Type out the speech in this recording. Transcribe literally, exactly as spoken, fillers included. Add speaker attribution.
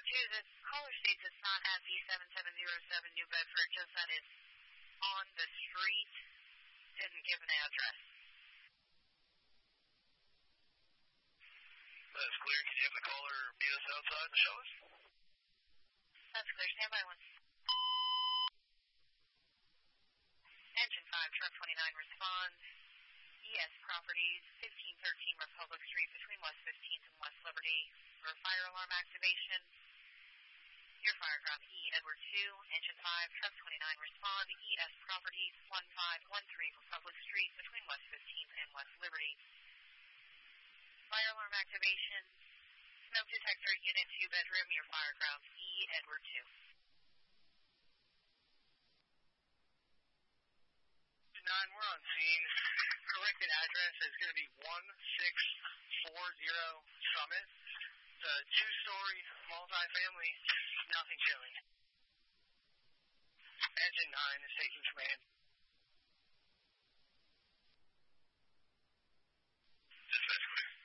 Speaker 1: two, the caller states it's not at B seven seven zero seven New Bedford, just that it's on the street, didn't give an address.
Speaker 2: That's clear. Can you have the caller meet us outside and show us?
Speaker 1: That's clear. Stand by one. Engine five, truck twenty-nine responds. E S Properties, fifteen thirteen Republic Street between West fifteenth and West Liberty for fire alarm activation. Your fireground E Edward two, Engine five, truck twenty-nine respond. E S Properties, one five one three Republic Street between West fifteenth and West Liberty. Fire alarm activation. Smoke detector, unit two bedroom, your fireground E Edward two.
Speaker 2: nine, we're on scene. Corrected address is going to be one six four zero Summit. It's a two-story multifamily, nothing chilling. Engine nine is taking command.